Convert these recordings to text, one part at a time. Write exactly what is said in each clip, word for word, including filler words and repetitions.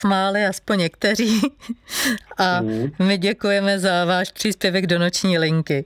smáli aspoň někteří a my děkujeme za váš příspěvek do noční linky.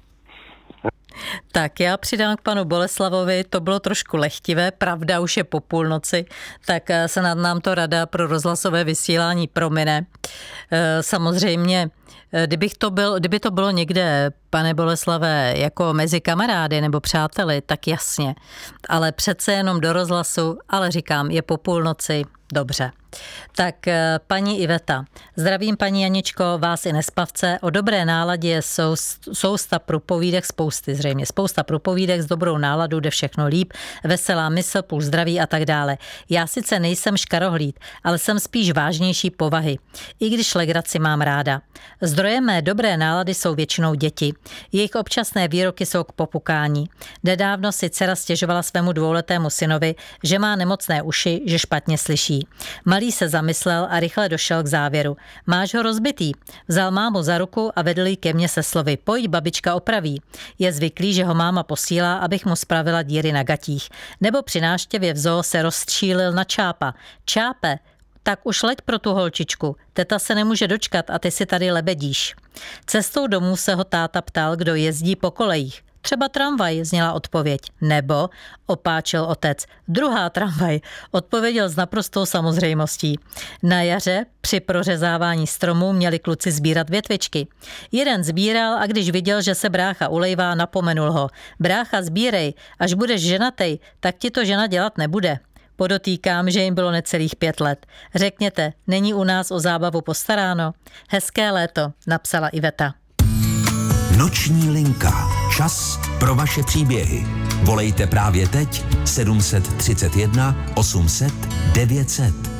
Tak já přidám k panu Boleslavovi, to bylo trošku lehtivé, pravda už je po půlnoci, tak se nad nám to Rada pro rozhlasové vysílání promine. Samozřejmě, kdybych to byl, kdyby to bylo někde, pane Boleslave, jako mezi kamarády nebo přáteli, tak jasně, ale přece jenom do rozhlasu, ale říkám, je po půlnoci, dobře. Tak paní Iveta, zdravím paní Janičko, vás i nespavce, o dobré náladě je sousta průpovídek, spousty zřejmě, spousta průpovídek s dobrou náladu, jde všechno líp, veselá mysl, půl zdraví a tak dále. Já sice nejsem škarohlíd, ale jsem spíš vážnější povahy, i když legraci mám ráda. Zdrojem mé dobré nálady jsou většinou děti. Jejich občasné výroky jsou k popukání. Nedávno si dcera stěžovala svému dvouletému synovi, že má nemocné uši, že špatně slyší. Malý se zamyslel a rychle došel k závěru. Máš ho rozbitý. Vzal mámu za ruku a vedl ji ke mně se slovy. Pojď, babička opraví. Je zvyklý, že ho máma posílá, abych mu spravila díry na gatích. Nebo při návštěvě v zoo se rozstřílil na čápa. Čápe, tak už leď pro tu holčičku. Teta se nemůže dočkat a ty si tady lebedíš. Cestou domů se ho táta ptal, kdo jezdí po kolejích. Třeba tramvaj, zněla odpověď. Nebo, opáčil otec, druhá tramvaj, odpověděl s naprostou samozřejmostí. Na jaře při prořezávání stromů měli kluci sbírat větvičky. Jeden sbíral a když viděl, že se brácha ulejvá, napomenul ho. Brácha, sbírej, až budeš ženatej, tak ti to žena dělat nebude. Podotýkám, že jim bylo necelých pět let. Řekněte, není u nás o zábavu postaráno? Hezké léto, napsala Iveta. Noční linka. Čas pro vaše příběhy. Volejte právě teď sedm set třicet jedna osm set devět set.